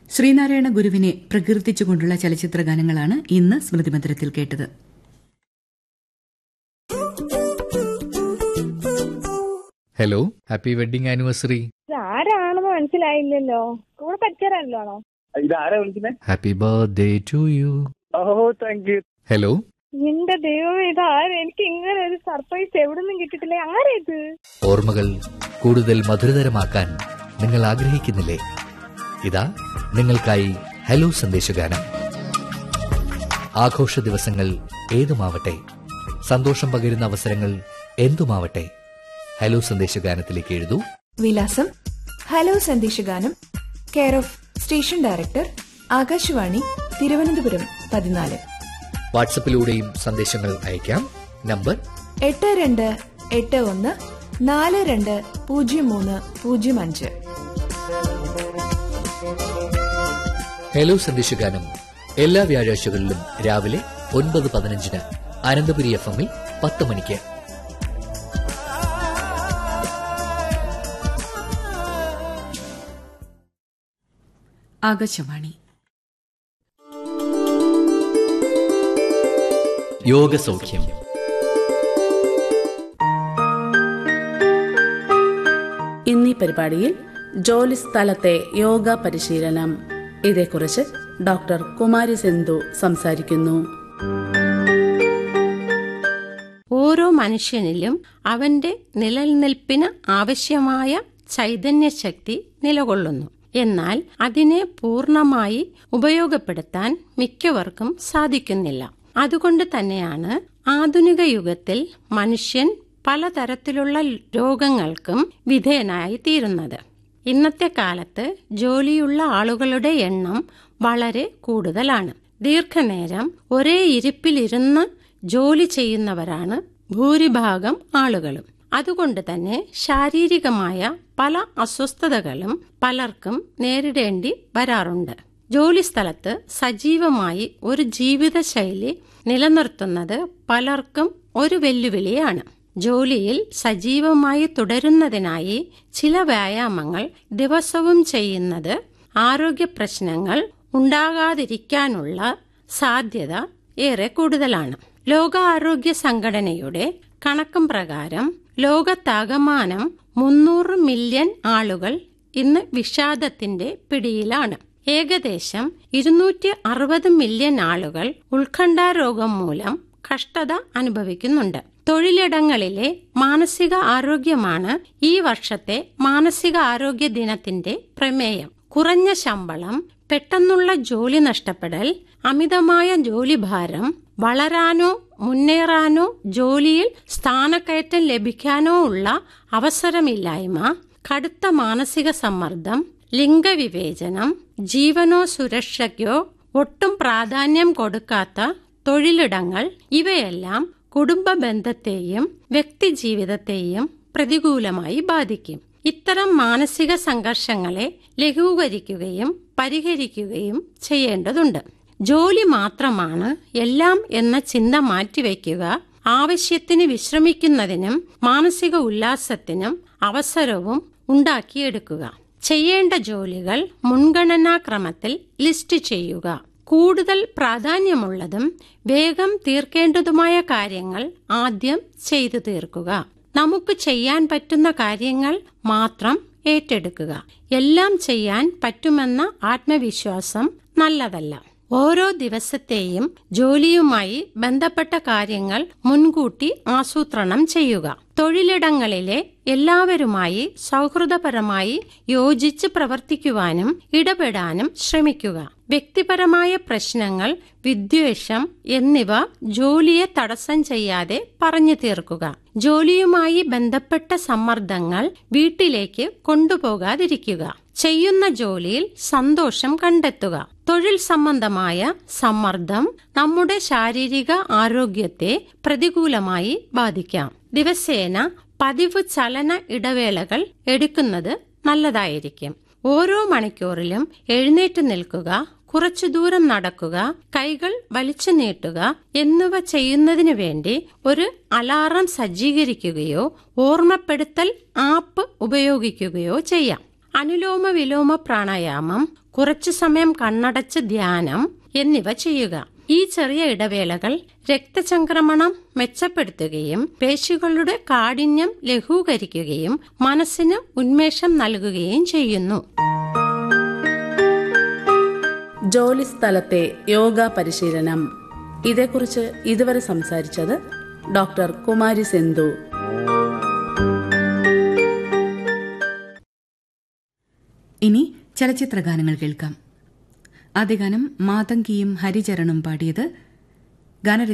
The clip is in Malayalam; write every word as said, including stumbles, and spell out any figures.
ശ്രീനാരായണ ഗുരുവിനെ പ്രകീർത്തിച്ചുകൊണ്ടുള്ള ചലച്ചിത്ര ഗാനങ്ങളാണ് ഇന്ന് സ്മൃതിമന്ദിരത്തിൽ കേട്ടത്. Hello, happy wedding anniversary. ആരാണെന്ന് മനസ്സിലായില്ലല്ലോ. കൂടെ പഠിച്ചവരാണല്ലോ. ഇതാരാ വിളിക്കുന്നത്? Happy birthday to you. Oh thank you. Hello. എന്റെ ദൈവം, ഇതാര്? എനിക്ക് ഇങ്ങനെ ഒരു സർപ്രൈസ് എവിടെ നിന്നും കിട്ടിയിട്ടില്ല. ആരാ ഇത്? ഓർമ്മകൾ കൂടുതൽ മധുരതരമാക്കാൻ നിങ്ങൾ ആഗ്രഹിക്കുന്നില്ലേ? ഇതാ നിങ്ങൾക്കായി ഹലോ സന്ദേശഗാനം. ആഘോഷ ദിവസങ്ങൾ ഏതുമാവട്ടെ, സന്തോഷം പകരുന്ന അവസരങ്ങൾ എന്തുമാവട്ടെ, ഹലോ സന്ദേശഗാനത്തിലേക്ക് എഴുതൂ. വിലാസം: hello സന്ദേശഗാനം, care of station director, Akashvani, Thiruvananthapuram പതിനാല്. വാട്സപ്പിലൂടെയും സന്ദേശങ്ങൾ അയക്കാം. നമ്പർ എട്ട് രണ്ട് എട്ട് ഒന്ന് നാല് രണ്ട് പൂജ്യം മൂന്ന് പൂജ്യം അഞ്ച്. ഹലോ സന്ദേശഗാനം എല്ലാ വ്യാഴാഴ്ചകളിലും രാവിലെ ഒൻപത് പതിനഞ്ചിന് അനന്തപുരി എഫ് എമ്മിൽ പത്ത് മണിക്ക്. ആകാശവാണി. യോഗസൗഖ്യം. ഇന്നീ പരിപാടിയിൽ ജോലിസ്ഥലത്തെ യോഗ പരിശീലനം, ഇതേക്കുറിച്ച് ഡോക്ടർ കുമാരി സിന്ധു സംസാരിക്കുന്നു. ഓരോ മനുഷ്യനിലും അവന്റെ നിലനിൽപ്പിന് ആവശ്യമായ ചൈതന്യശക്തി നിലകൊള്ളുന്നു. എന്നാൽ അതിനെ പൂർണ്ണമായി ഉപയോഗപ്പെടുത്താൻ മിക്കവർക്കും സാധിക്കുന്നില്ല. അതുകൊണ്ട് തന്നെയാണ് ആധുനിക യുഗത്തിൽ മനുഷ്യൻ പലതരത്തിലുള്ള രോഗങ്ങൾക്കും വിധേയനായി തീരുന്നത്. ഇന്നത്തെ കാലത്ത് ജോലിയുള്ള ആളുകളുടെ എണ്ണം വളരെ കൂടുതലാണ്. ദീർഘനേരം ഒരേ ഇരിപ്പിലിരുന്ന് ജോലി ചെയ്യുന്നവരാണ് ഭൂരിഭാഗം ആളുകളും. അതുകൊണ്ട് തന്നെ ശാരീരികമായ പല അസ്വസ്ഥതകളും പലർക്കും നേരിടേണ്ടി വരാറുണ്ട്. ജോലിസ്ഥലത്ത് സജീവമായി ഒരു ജീവിതശൈലി നിലനിർത്തുന്നത് പലർക്കും ഒരു വെല്ലുവിളിയാണ്. ജോലിയിൽ സജീവമായി തുടരുന്നതിനായി ചില വ്യായാമങ്ങൾ ദിവസവും ചെയ്യുന്നത് ആരോഗ്യ പ്രശ്നങ്ങൾ ഉണ്ടാകാതിരിക്കാനുള്ള സാധ്യത ഏറെ കൂടുതലാണ്. ലോകാരോഗ്യ സംഘടനയുടെ കണക്കും പ്രകാരം ലോകത്താകമാനം മുന്നൂറ് മില്യൺ ആളുകൾ ഇന്ന് വിഷാദത്തിന്റെ പിടിയിലാണ്. ഏകദേശം ഇരുന്നൂറ്റി അറുപത് മില്യൺ ആളുകൾ ഉത്കണ്ഠാരോഗം മൂലം കഷ്ടത അനുഭവിക്കുന്നുണ്ട്. തൊഴിലിടങ്ങളിലെ മാനസിക ആരോഗ്യമാണ് ഈ വർഷത്തെ മാനസിക ആരോഗ്യ ദിനത്തിന്റെ പ്രമേയം. കുറഞ്ഞ ശമ്പളം, പെട്ടെന്നുള്ള ജോലി നഷ്ടപ്പെടൽ, അമിതമായ ജോലിഭാരം, വളരാനോ മുന്നേറാനോ ജോലിയിൽ സ്ഥാനക്കയറ്റം ലഭിക്കാനോ ഉള്ള അവസരമില്ലായ്മ, കടുത്ത മാനസിക സമ്മർദ്ദം, ലിംഗവിവേചനം, ജീവനോ സുരക്ഷയ്ക്കോ ഒട്ടും പ്രാധാന്യം കൊടുക്കാത്ത തൊഴിലിടങ്ങൾ, ഇവയെല്ലാം കുടുംബ ബന്ധത്തെയും വ്യക്തിജീവിതത്തെയും പ്രതികൂലമായി ബാധിക്കും. ഇത്തരം മാനസിക സംഘർഷങ്ങളെ ലഘൂകരിക്കുകയും പരിഹരിക്കുകയും ചെയ്യേണ്ടതുണ്ട്. ജോലി മാത്രമാണ് എല്ലാം എന്ന ചിന്ത മാറ്റിവെക്കുക. ആവശ്യത്തിന് വിശ്രമിക്കുന്നതിനും മാനസിക ഉല്ലാസത്തിനും അവസരവും ഉണ്ടാക്കിയെടുക്കുക. ചെയ്യേണ്ട ജോലികൾ മുൻഗണനാക്രമത്തിൽ ലിസ്റ്റ് ചെയ്യുക. കൂടുതൽ പ്രാധാന്യമുള്ളതും വേഗം തീർക്കേണ്ടതുമായ കാര്യങ്ങൾ ആദ്യം ചെയ്തു തീർക്കുക. നമുക്ക് ചെയ്യാൻ പറ്റുന്ന കാര്യങ്ങൾ മാത്രം ഏറ്റെടുക്കുക. എല്ലാം ചെയ്യാൻ പറ്റുമെന്ന ആത്മവിശ്വാസം നല്ലതല്ല. ഓരോ ദിവസത്തെയും ജോലിയുമായി ബന്ധപ്പെട്ട കാര്യങ്ങൾ മുൻകൂട്ടി ആസൂത്രണം ചെയ്യുക. തൊഴിലിടങ്ങളിലെ എല്ലാവരുമായി സൗഹൃദപരമായി യോജിച്ച് പ്രവർത്തിക്കുവാനും ഇടപെടാനും ശ്രമിക്കുക. വ്യക്തിപരമായ പ്രശ്നങ്ങൾ, വിദ്വേഷം എന്നിവ ജോലിയെ തടസ്സം ചെയ്യാതെ പറഞ്ഞു തീർക്കുക. ജോലിയുമായി ബന്ധപ്പെട്ട സമ്മർദ്ദങ്ങൾ വീട്ടിലേക്ക് കൊണ്ടുപോകാതിരിക്കുക. ചെയ്യുന്ന ജോലിയിൽ സന്തോഷം കണ്ടെത്തുക. തൊഴിൽ സംബന്ധമായ സമ്മർദ്ദം നമ്മുടെ ശാരീരിക ആരോഗ്യത്തെ പ്രതികൂലമായി ബാധിക്കാം. ദിവസേന പതിവ് ചലന ഇടവേളകൾ എടുക്കുന്നത് നല്ലതായിരിക്കും. ഓരോ മണിക്കൂറിലും എഴുന്നേറ്റ് നിൽക്കുക, കുറച്ചു ദൂരം നടക്കുക, കൈകൾ വലിച്ചു നീട്ടുക എന്നിവ ചെയ്യുന്നതിനു വേണ്ടി ഒരു അലാറം സജ്ജീകരിക്കുകയോ ഓർമ്മപ്പെടുത്തൽ ആപ്പ് ഉപയോഗിക്കുകയോ ചെയ്യാം. അനുലോമ വിലോമ പ്രാണായാമം, കുറച്ചു സമയം കണ്ണടച്ച് ധ്യാനം എന്നിവ ചെയ്യുക. ഈ ചെറിയ ഇടവേളകൾ രക്തചംക്രമണം മെച്ചപ്പെടുത്തുകയും പേശികളുടെ കാഠിന്യം ലഘൂകരിക്കുകയും മനസ്സിന് ഉന്മേഷം നൽകുകയും ചെയ്യുന്നു. ജോലിസ്ഥലത്തെ യോഗ പരിശീലനം, ഇതേക്കുറിച്ച് ഇതുവരെ സംസാരിച്ചത് ഡോക്ടർ കുമാരി സെന്തു. ഇനി ചലച്ചിത്ര ഗാനങ്ങൾ കേൾക്കാം. ആദ്യ ഗാനം മാതങ്കിയും ഹരിചരണും പാടിയത്. ഗാന